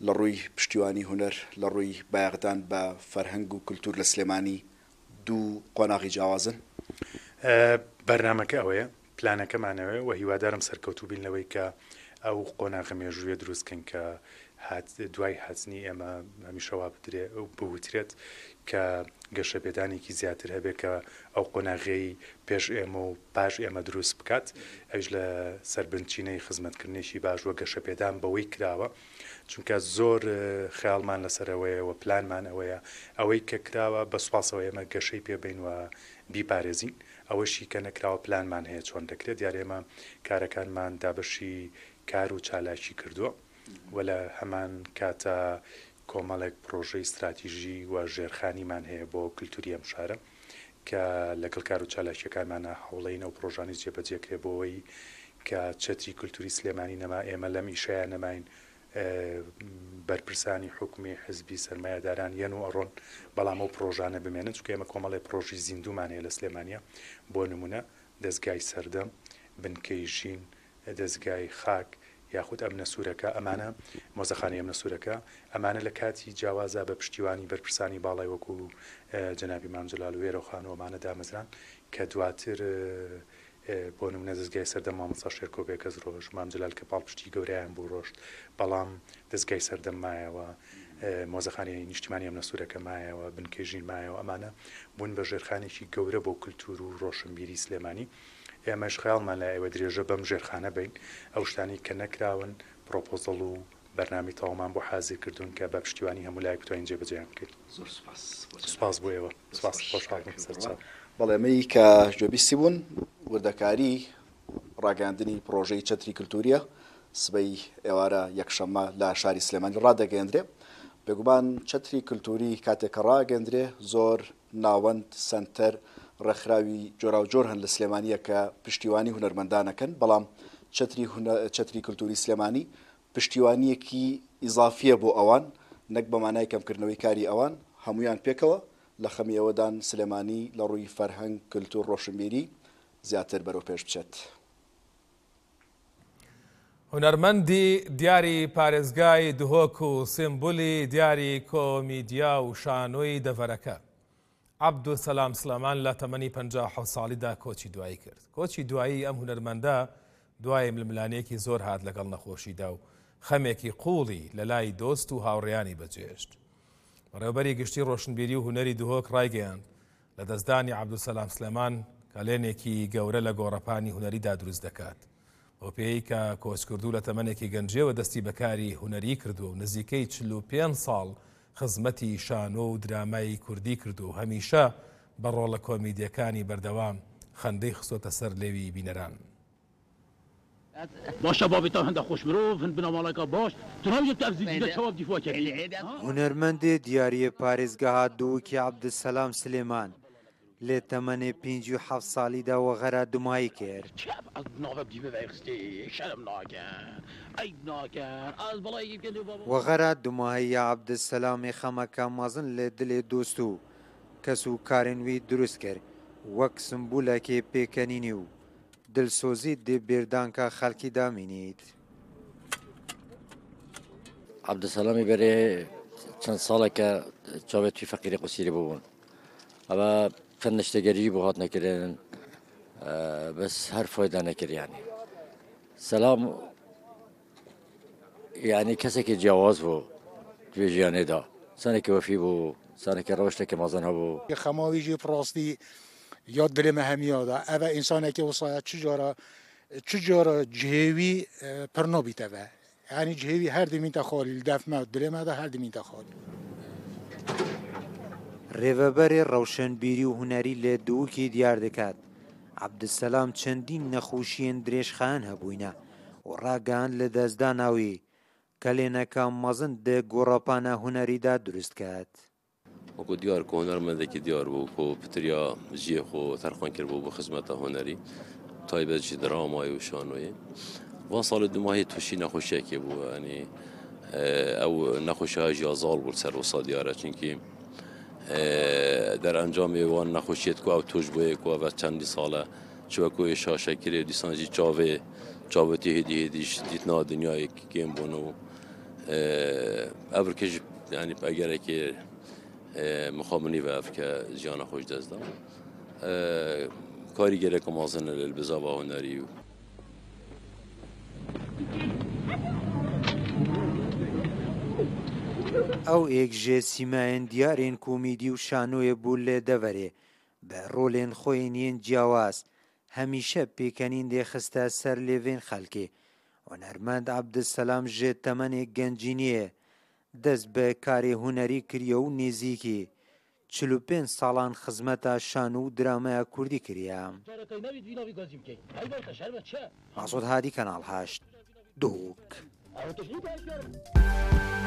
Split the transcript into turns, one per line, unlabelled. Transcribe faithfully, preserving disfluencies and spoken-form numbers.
لە ڕووی پشتیوانی هونەر لە ڕووی بایەقدان بە فەرهەنگ و کولتور لە سلێمانی دوو قۆناغی جیاوازن؟
بەرنامەکە ئەوەیە، پلانەکەمانەوەی و هیوادارم سەرکەوتوو بین لەوەی کە ئەو قۆناغە مێژوویە دروستکەن کە دوای هەچنی ئێمە هەمیشەوا بدرێ بوترێت کە گەشەپێدانێکی زیاتر هەبێت کە ئەو قۆناغەی پێش ئێمە و پاش ئێمە دروست بکات. ئەوش لە سەربنچینەی خزمەتکردنیشی باش وە گەشەپێدان بەوەی کراوە، چونکە زۆر خەیاڵمان لەسەرەوەیەوە پلانمان ئەوەیە ئەوەی کە کراوە بە سوپاسەوە ئێمە گەشەی پێبین و بیپارێزین. ئەوەشی کە نەکراوە پلانمان هەیە چۆن دەکرێت، دیارە ئێمە کارەکانمان دابەشی کار و چالاکی کردووە و لە هەمان کاتە کۆمەڵێک پرۆژەی استراتیژی و ژێرخانیمان هەیە بۆ کللتوری ئەم شارە کە لەگەڵ کار و چالاکیەکانمانە هەوڵین ئەو پرۆژانی جێبەجێکرێ بۆەوەی کە چەتری کولتوری سلێمانی نەما ئێمە لەم ئیشەیە نەماین بەرپرسانی حکومی حزبی سەرمایهداران یەن و ئەڕۆن، بەڵام ئەو پرۆژانە بمێنن، چونکە ئێمە کۆمەڵی پرۆژی زیندومان هەیە لە سلێمانیا. بۆ نمونە دەستگای سەردەم، بنکەی ژین، دەستگای خاک یاخود ئەم نەسوورەکە، ئەمانە مۆزەخانەی ئەم نەسوورەکە، ئەمانە لە کاتی جیاوازە بە پشتیوانی بەرپرسانی باڵای وەکو جەنابی مام جەلال و وێرەوخانەوەمانە دامەزران کە دواتر بۆ نمونە دەستگای سەردەم مامۆستا شێرکۆ بێکەز ڕۆژ، مام جەلال کە پاڵپشتی گەورەیان بوو ڕۆشت، بەڵام دەستگای سەردەم مایەوە، مۆزەخانەی نیشتیمانی ئەم نەسوورەکە مایەوە، بنکەژین مایەوە. ئەمانە بوون بە ژێرخانێکی گەورە بۆ کولتور و ڕۆشنبیری سلێمانی. ئێمەش خەیاڵمان لە ئێوە درێژە بەم ژێرخانە بین، ئەو شتانی کە نەکراون پرۆپۆزەڵ و بەرنامی تەواومان بۆ حازر کردوون کە بە پشتیوانی هەموو لای بتوانین جێبەجێیان بکەین.
زۆر سوپاس.
سوپاس بۆ ئێوە. سوپاس خۆشحاڵم سەرچاو.
بەڵێمەی کە گوێبیستی بوون وردەکاری ڕاگەاندنی پرۆژەی چەتری کولتوریە سبەی ئێوارە یەکشەممە لە شاری سلێمانی ڕادەگەیەندرێ. بێگومان چەتری کولتوری کاتێکە ڕاگەندرێ زۆر ناوەند سنتەر ڕێکخراوی جۆرا و جۆر هەن لە سلێمانیە کە پشتیوانی هونەرمەندانەکەن، بەڵام چەتری کولتوری سلێمانی پشتیوانیەکی ئیزافیە بۆ ئەوان، نەک بەمانای کەمکردنەوەی کاری ئەوان، هەمویان پێکەوە لە خەمیەوەدان سلێمانی لە ڕووی فەرهەنگ، کلتور، ڕۆشنبیری زیاتر بەرەو پێش بچێت.
هونەرمەندی دیاری پارێزگای دهۆک و سمبولی دیاری کۆمیدیا و شانۆی دەڤەرەکە عەبدولسەلام سلێمان لە تەمەنی پەنجا و حەوت ساڵیدا کۆچی دوایی کرد. کۆچی دوایی ئەم هونەرمەندە دوای ململانەیەکی زۆر هات لەگەڵ نەخۆشیدا و خەمێکی قوڵی لە لای دۆست و هاوڕێیانی بەجێشت. بەڕێوەبەری گشتی ڕۆشنبیری و هونەری دهۆک ڕایگەیاند لە دەستدانی عەبدولسەلام سلێمان کە لێنێکی گەورە لە گۆڕەپانی هونەریدا دروست دەکات. بۆ پێی کە کۆچکردوو لە تەمەنێکی گەنجێوە دەستی بەکاری هونەری کردو و نزیکەی چل و پێنج ساڵ خزمەتی شانۆ و درامای کوردی کردو و هەمیشە بە ڕۆڵە کۆمیدیەکانی بەردەوام خەندەی خستۆتە سەر لێوی بینەران.
باشە بابی تا هەندە خۆش مرۆڤ هەند بناماڵەکە باش توناویە تەفزیدە چاواب دیفوا کردی.
هونەرمەندی دیاریە پارێزگەها دووکی عەبدولسەلام سلێمان لێ تەمەنێ پێنج و حەوت ساڵیدا وەغەرە دومایی کرد. وەغەرە دوماهەیە عەبدولسەلامی خەمەکە مەزن لێ دلێ دۆست و کەس و کارێنوی دروست کرد وەک سمبولەکێ پێکەنینی و دلسۆزی دێ بێردانکە خەڵکی دامینیت.
عەبدولسەلامی بەرێ چەند ساڵێکە چاوێتی فەقیری قوسیری بوون، ئەوە چەند نشتەگەری بۆ هات نەکردن، بەس هەر فۆیدا نەکرد. یانی سەلام یعنی کەسێکی جیاواز بوو توێ ژیانێدا، سەنێکی وەفی بوو، سەنێکی ڕەوشتێکی مەزن هەبوو.
خەماویژی پڕاستی یاد دلێمە هەمیادا ئەvە ئینسانێکی وسایە چ جۆرە جهێوی پڕ نابیتەوە، یعنی جهێوی هەر دمینتە خاڵی دەفمە دلێمەدا هەر دمینتە خاڵی.
ڕێڤەبەری ڕەوشنبیری و هونەری لێ دووکی دیار دەکات عەبدولسەلام چەندین نەخۆشیên درێژخایەن هەبووینە و ڕاگەیاند لە دەستداناوی کە لێنەکە مەزن دێ گۆڕەپانە هونەریدا دروست کات.
وەکو دیار کە هونەرمەندێکی دیار بوو کۆ پتریا ژێخ و تەرخان کرد بوو بۆ خزمەتە هونەری تایبەتشی درامای و شانۆیی. وان ساڵی دوماهی تووشی نەخۆشیەکی بوو، ینی ئەو نەخۆشیە ژیازاڵ بوو سەر وسا دیارە، چونکی دەرئەنجامی وان نەخۆشیێت کو ئەو تۆش بۆیە کو بە چەندی ساڵە چوەکۆی شاشەکرێ دیسانجی چاوێ چاوەتی هێدی هێدیش دیتنا دنیایەکی گێم بوون و ئەبرکەش ینی ئەگەرێکی مخابنی بە ئەفکە ژیانە خۆش دەستدا کاریگەرێک مازنە لە بزاوە هۆنەری و
ئەو ئێکژێ سیمایەن دیارێن کومیدی و شانۆیە بوو لێ دەڤەرێ بە ڕۆلێن خۆی نیەن جیاواز هەمیشە پێکەنین دێخستە سەر لێڤێن خەلکێ هۆنەرمەند عەبدولسەلام ژێ تەمەنێک گەنجینیە دەست بە کارێ هونەری کردیە و نێزیکی چل و پێنج ساڵان خزمەتە شان و درامایە کوردی کردیە. مەسعود هادی کەناڵ هەشت دووک.